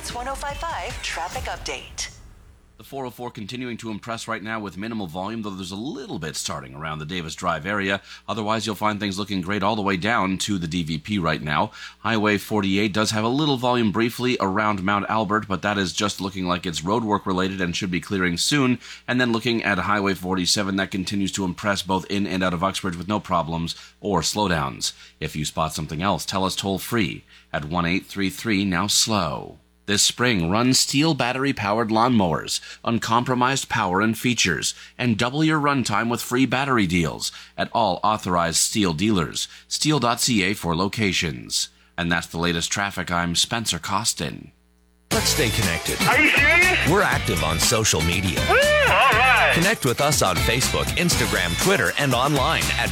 Hits 105.5 traffic update. The 404 continuing to impress right now with minimal volume, though there's a little bit starting around the Davis Drive area. Otherwise, you'll find things looking great all the way down to the DVP right now. Highway 48 does have a little volume briefly around Mount Albert, but that is just looking like it's roadwork related and should be clearing soon. And then looking at Highway 47, that continues to impress both in and out of Uxbridge with no problems or slowdowns. If you spot something else, tell us toll free at 1-833 now slow. This spring, run STIHL battery-powered lawnmowers, uncompromised power and features, and double your runtime with free battery deals at all authorized STIHL dealers. STIHL.ca for locations. And that's the latest traffic. I'm Spencer Costin. Let's stay connected. Are you serious? We're active on social media. All right. Connect with us on Facebook, Instagram, Twitter, and online at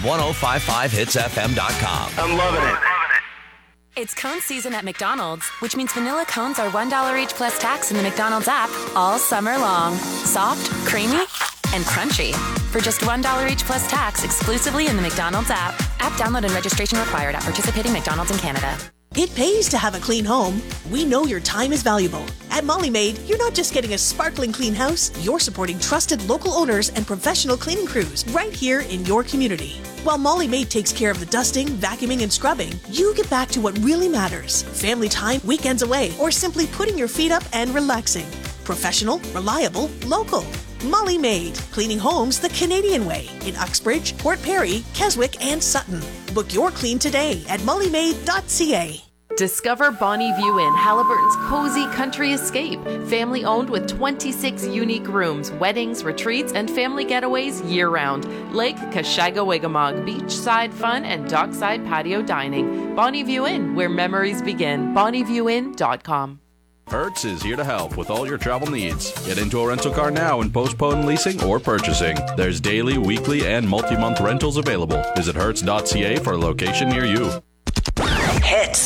1055hitsfm.com. I'm loving it. It's cone season at McDonald's, which means vanilla cones are $1 each plus tax in the McDonald's app all summer long. Soft, creamy, and crunchy. For just $1 each plus tax exclusively in the McDonald's app. App download and registration required at participating McDonald's in Canada. It pays to have a clean home. We know your time is valuable. At Molly Maid, you're not just getting a sparkling clean house, you're supporting trusted local owners and professional cleaning crews right here in your community. While Molly Maid takes care of the dusting, vacuuming, and scrubbing, you get back to what really matters. Family time, weekends away, or simply putting your feet up and relaxing. Professional, reliable, local. Molly Maid, cleaning homes the Canadian way in Uxbridge, Port Perry, Keswick, and Sutton. Book your clean today at mollymaid.ca. Discover Bonnie View Inn, Halliburton's cozy country escape. Family owned with 26 unique rooms, weddings, retreats, and family getaways year-round. Lake Kashaga-Wigamog, beachside fun, and dockside patio dining. Bonnie View Inn, where memories begin. BonnieViewInn.com. Hertz is here to help with all your travel needs. Get into a rental car now and postpone leasing or purchasing. There's daily, weekly, and multi-month rentals available. Visit Hertz.ca for a location near you. Hits